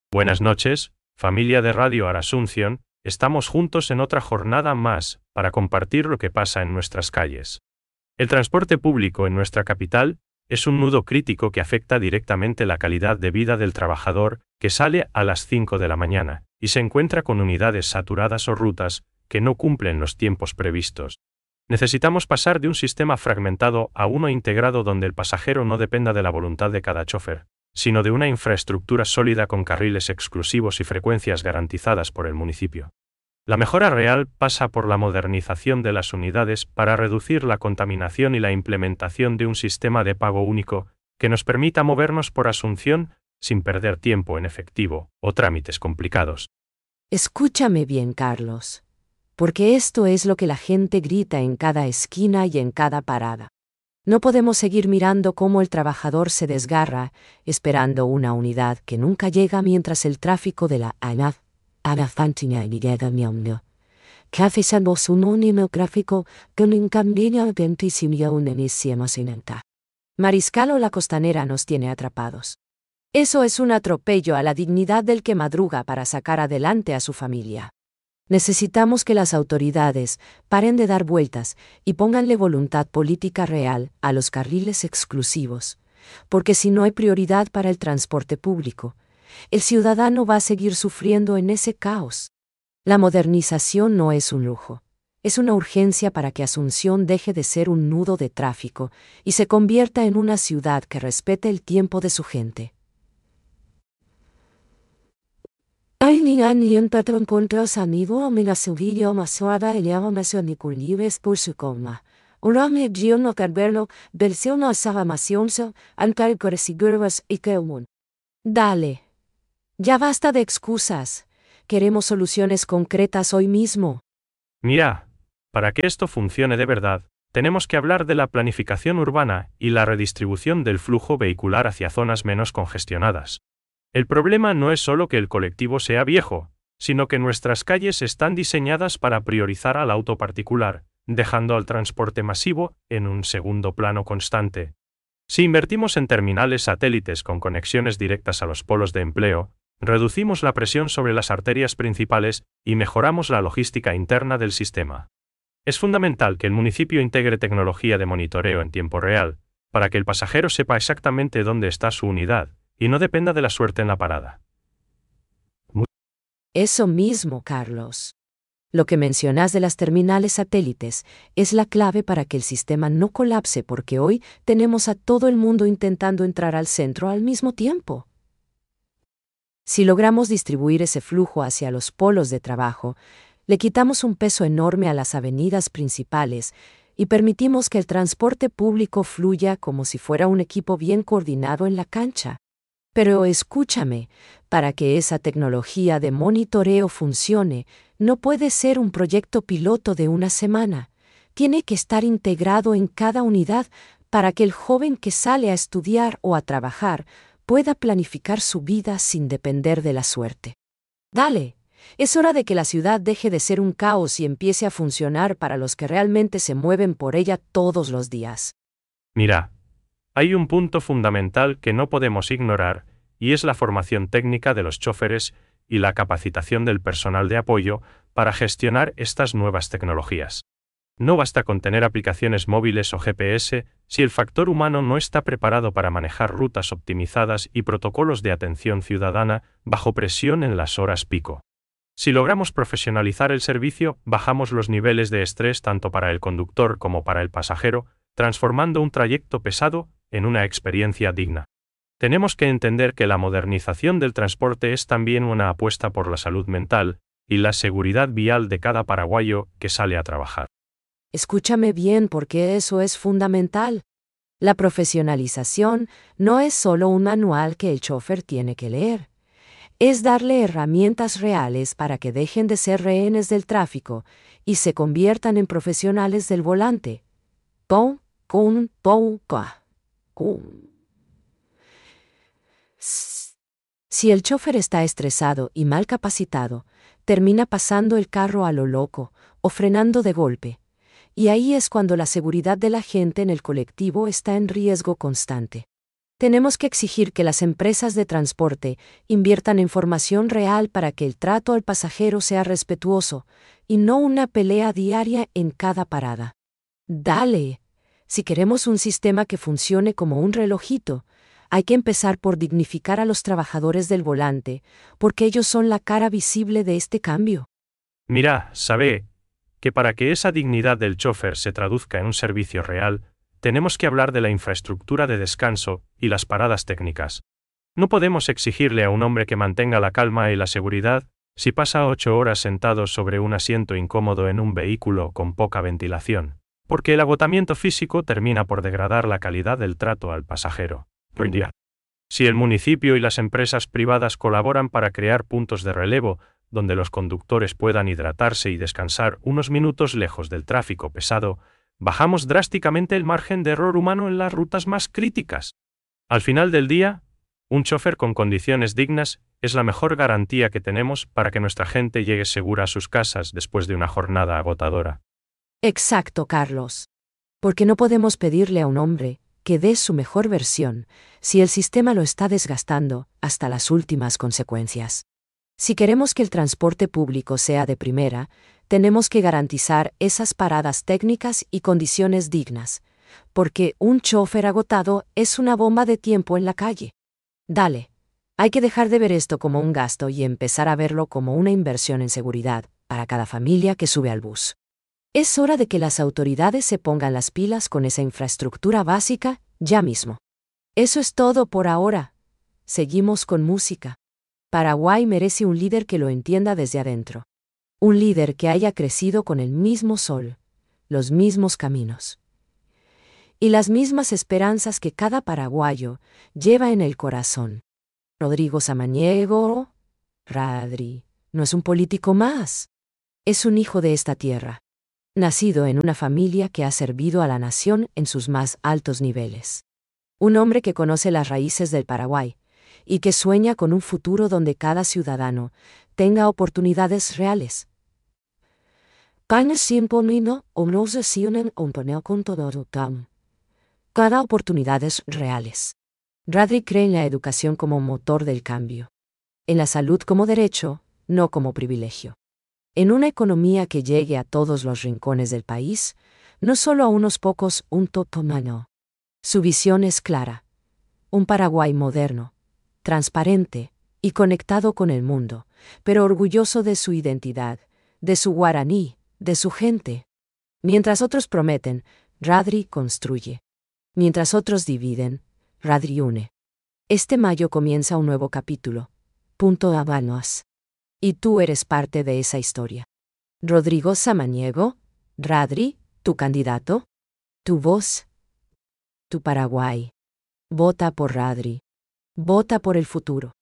Buenas noches, familia de Radio Arasunción, estamos juntos en otra jornada más para compartir lo que pasa en nuestras calles. El transporte público en nuestra capital es un nudo crítico que afecta directamente la calidad de vida del trabajador que sale a las 5 de la mañana y se encuentra con unidades saturadas o rutas que no cumplen los tiempos previstos. Necesitamos pasar de un sistema fragmentado a uno integrado donde el pasajero no dependa de la voluntad de cada chofer, sino de una infraestructura sólida con carriles exclusivos y frecuencias garantizadas por el municipio. La mejora real pasa por la modernización de las unidades para reducir la contaminación y la implementación de un sistema de pago único que nos permita movernos por Asunción sin perder tiempo en efectivo o trámites complicados. Escúchame bien, Carlos, porque esto es lo que la gente grita en cada esquina y en cada parada. No podemos seguir mirando cómo el trabajador se desgarra, esperando una unidad que nunca llega mientras el tráfico de la Anafantina y llega miamno. Cafésamos un unimo gráfico con un cambio dentísimo en Mariscal o la Costanera nos tiene atrapados. Eso es un atropello a la dignidad del que madruga para sacar adelante a su familia. Necesitamos que las autoridades paren de dar vueltas y pónganle voluntad política real a los carriles exclusivos, porque si no hay prioridad para el transporte público, el ciudadano va a seguir sufriendo en ese caos. La modernización no es un lujo, es una urgencia para que Asunción deje de ser un nudo de tráfico y se convierta en una ciudad que respete el tiempo de su gente. Ainian patron contra sanivo amina suvillo masuada y llama masoniculibes por su coma. Urame giono carberlo, versión salamacionso, ancar coresigurvas y keumun. Dale. Ya basta de excusas. Queremos soluciones concretas hoy mismo. Mira, para que esto funcione de verdad, tenemos que hablar de la planificación urbana y la redistribución del flujo vehicular hacia zonas menos congestionadas. El problema no es solo que el colectivo sea viejo, sino que nuestras calles están diseñadas para priorizar al auto particular, dejando al transporte masivo en un segundo plano constante. Si invertimos en terminales satélites con conexiones directas a los polos de empleo, reducimos la presión sobre las arterias principales y mejoramos la logística interna del sistema. Es fundamental que el municipio integre tecnología de monitoreo en tiempo real, para que el pasajero sepa exactamente dónde está su unidad, y no dependa de la suerte en la parada. Eso mismo, Carlos. Lo que mencionas de las terminales satélites es la clave para que el sistema no colapse, porque hoy tenemos a todo el mundo intentando entrar al centro al mismo tiempo. Si logramos distribuir ese flujo hacia los polos de trabajo, le quitamos un peso enorme a las avenidas principales y permitimos que el transporte público fluya como si fuera un equipo bien coordinado en la cancha. Pero escúchame, para que esa tecnología de monitoreo funcione, no puede ser un proyecto piloto de una semana. Tiene que estar integrado en cada unidad para que el joven que sale a estudiar o a trabajar pueda planificar su vida sin depender de la suerte. Dale, es hora de que la ciudad deje de ser un caos y empiece a funcionar para los que realmente se mueven por ella todos los días. Mira, hay un punto fundamental que no podemos ignorar, y es la formación técnica de los choferes y la capacitación del personal de apoyo para gestionar estas nuevas tecnologías. No basta con tener aplicaciones móviles o GPS si el factor humano no está preparado para manejar rutas optimizadas y protocolos de atención ciudadana bajo presión en las horas pico. Si logramos profesionalizar el servicio, bajamos los niveles de estrés tanto para el conductor como para el pasajero, transformando un trayecto pesado en una experiencia digna. Tenemos que entender que la modernización del transporte es también una apuesta por la salud mental y la seguridad vial de cada paraguayo que sale a trabajar. Escúchame bien, porque eso es fundamental. La profesionalización no es solo un manual que el chofer tiene que leer. Es darle herramientas reales para que dejen de ser rehenes del tráfico y se conviertan en profesionales del volante. Si el chofer está estresado y mal capacitado, termina pasando el carro a lo loco o frenando de golpe. Y ahí es cuando la seguridad de la gente en el colectivo está en riesgo constante. Tenemos que exigir que las empresas de transporte inviertan en formación real para que el trato al pasajero sea respetuoso, y no una pelea diaria en cada parada. Dale. Si queremos un sistema que funcione como un relojito, hay que empezar por dignificar a los trabajadores del volante, porque ellos son la cara visible de este cambio. Mira, sabe que para que esa dignidad del chofer se traduzca en un servicio real, tenemos que hablar de la infraestructura de descanso y las paradas técnicas. No podemos exigirle a un hombre que mantenga la calma y la seguridad si pasa 8 horas sentado sobre un asiento incómodo en un vehículo con poca ventilación, porque el agotamiento físico termina por degradar la calidad del trato al pasajero. Si el municipio y las empresas privadas colaboran para crear puntos de relevo donde los conductores puedan hidratarse y descansar unos minutos lejos del tráfico pesado, bajamos drásticamente el margen de error humano en las rutas más críticas. Al final del día, un chofer con condiciones dignas es la mejor garantía que tenemos para que nuestra gente llegue segura a sus casas después de una jornada agotadora. Exacto, Carlos. Porque no podemos pedirle a un hombre que dé su mejor versión si el sistema lo está desgastando hasta las últimas consecuencias. Si queremos que el transporte público sea de primera, tenemos que garantizar esas paradas técnicas y condiciones dignas, porque un chofer agotado es una bomba de tiempo en la calle. Dale. Hay que dejar de ver esto como un gasto y empezar a verlo como una inversión en seguridad para cada familia que sube al bus. Es hora de que las autoridades se pongan las pilas con esa infraestructura básica ya mismo. Eso es todo por ahora. Seguimos con música. Paraguay merece un líder que lo entienda desde adentro. Un líder que haya crecido con el mismo sol, los mismos caminos y las mismas esperanzas que cada paraguayo lleva en el corazón. Rodrigo Samaniego, Radri, no es un político más. Es un hijo de esta tierra, nacido en una familia que ha servido a la nación en sus más altos niveles. Un hombre que conoce las raíces del Paraguay y que sueña con un futuro donde cada ciudadano tenga oportunidades reales. Cada oportunidades reales. Radri cree en la educación como motor del cambio. En la salud como derecho, no como privilegio. En una economía que llegue a todos los rincones del país, no solo a unos pocos, un totomano. Su visión es clara. Un Paraguay moderno, transparente y conectado con el mundo, pero orgulloso de su identidad, de su guaraní, de su gente. Mientras otros prometen, Radri construye. Mientras otros dividen, Radri une. Este mayo comienza un nuevo capítulo. Punto Habanos. Y tú eres parte de esa historia. Rodrigo Samaniego, Radri, tu candidato, tu voz, tu Paraguay. Vota por Radri. Vota por el futuro.